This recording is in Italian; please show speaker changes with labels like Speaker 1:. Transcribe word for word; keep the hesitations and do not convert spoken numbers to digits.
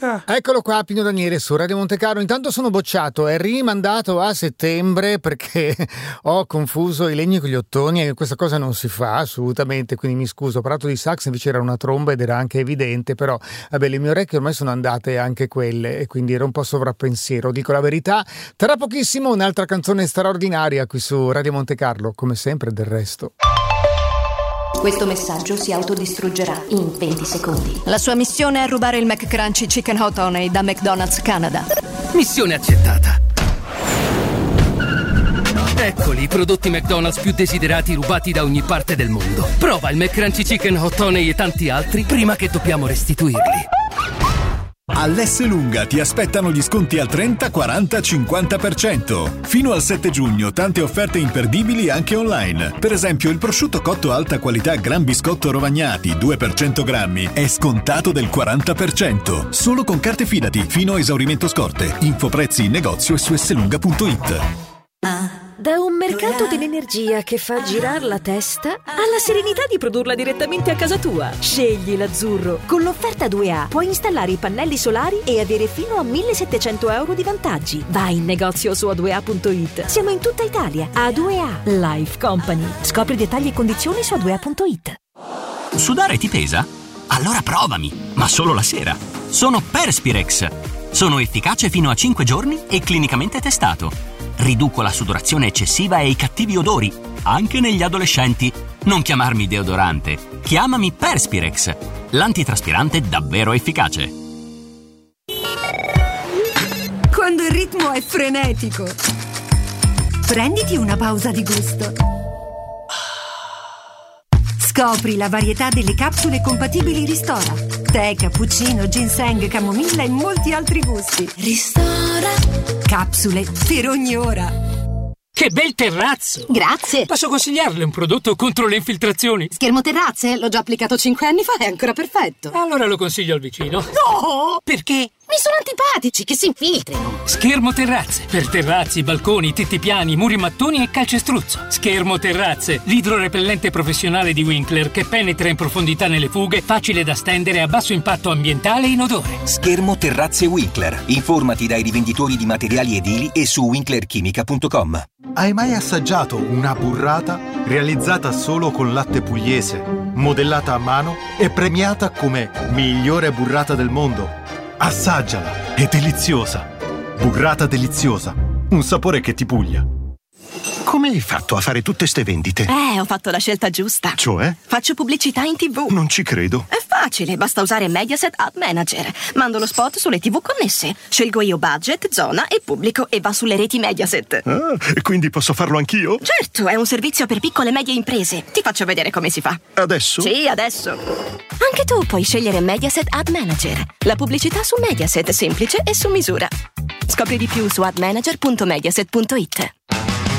Speaker 1: Eccolo qua, Pino Daniele su Radio Montecarlo. Intanto sono bocciato, è rimandato a settembre perché ho confuso i legni con gli ottoni e questa cosa non si fa assolutamente, quindi mi scuso. Ho parlato di sax, invece era una tromba ed era anche evidente, però vabbè, le mie orecchie ormai sono andate anche quelle e quindi era un po' sovrappensiero, dico la verità. Tra pochissimo un'altra canzone straordinaria qui su Radio Montecarlo, come sempre del resto.
Speaker 2: Questo messaggio si autodistruggerà in venti secondi.
Speaker 3: La sua missione è rubare il McCrunchy Chicken Hot Honey da McDonald's Canada.
Speaker 4: Missione accettata. Eccoli i prodotti McDonald's più desiderati rubati da ogni parte del mondo. Prova il McCrunchy Chicken Hot Honey e tanti altri prima che dobbiamo restituirli.
Speaker 5: All'Esselunga ti aspettano gli sconti al trenta, quaranta, cinquanta per cento. Fino al sette giugno tante offerte imperdibili anche online. Per esempio il prosciutto cotto alta qualità Gran Biscotto Rovagnati due per cento grammi è scontato del quaranta per cento. Solo con carte Fidati fino a esaurimento scorte. Info prezzi in negozio e su esselunga punto it.
Speaker 6: Da un mercato dell'energia che fa girare la testa alla serenità di produrla direttamente a casa tua. Scegli l'azzurro. Con l'offerta due A puoi installare i pannelli solari e avere fino a millesettecento euro di vantaggi. Vai in negozio su a due a punto it. Siamo in tutta Italia. A due A Life Company. Scopri dettagli e condizioni su a due a punto it.
Speaker 7: Sudare ti pesa? Allora provami, ma solo la sera. Sono Perspirex. Sono efficace fino a cinque giorni e clinicamente testato. Riduco la sudorazione eccessiva e i cattivi odori, anche negli adolescenti. Non chiamarmi deodorante, chiamami Perspirex, l'antitraspirante davvero efficace.
Speaker 3: Quando il ritmo è frenetico, prenditi una pausa di gusto. Scopri la varietà delle capsule compatibili Ristora. Tè, cappuccino, ginseng, camomilla e molti altri gusti. Ristora. Capsule per ogni ora.
Speaker 8: Che bel terrazzo!
Speaker 3: Grazie.
Speaker 8: Posso consigliarle un prodotto contro le infiltrazioni?
Speaker 3: Schermo terrazze? L'ho già applicato cinque anni fa, è ancora perfetto.
Speaker 8: Allora lo consiglio al vicino.
Speaker 3: No!
Speaker 8: Perché?
Speaker 3: Mi sono antipatici, che si infiltrino.
Speaker 8: Schermo terrazze. Per terrazzi, balconi, tetti piani, muri mattoni e calcestruzzo. Schermo terrazze. L'idrorepellente professionale di Winkler che penetra in profondità nelle fughe, facile da stendere, a basso impatto ambientale e inodore.
Speaker 9: Schermo terrazze Winkler. Informati dai rivenditori di materiali edili e su winkler chimica punto com.
Speaker 10: Hai mai assaggiato una burrata realizzata solo con latte pugliese, modellata a mano e premiata come migliore burrata del mondo? Assaggiala, è deliziosa. Burrata deliziosa, un sapore che ti puglia.
Speaker 11: Come hai fatto a fare tutte ste vendite?
Speaker 12: Eh, ho fatto la scelta giusta.
Speaker 11: Cioè?
Speaker 12: Faccio pubblicità in tivù.
Speaker 11: Non ci credo.
Speaker 12: È facile, basta usare Mediaset Ad Manager. Mando lo spot sulle tivù connesse. Scelgo io budget, zona e pubblico e va sulle reti Mediaset.
Speaker 11: Ah, e quindi posso farlo anch'io?
Speaker 12: Certo, è un servizio per piccole e medie imprese. Ti faccio vedere come si fa.
Speaker 11: Adesso?
Speaker 12: Sì, adesso. Anche tu puoi scegliere Mediaset Ad Manager. La pubblicità su Mediaset, semplice e su misura. Scopri di più su ad manager punto mediaset punto it.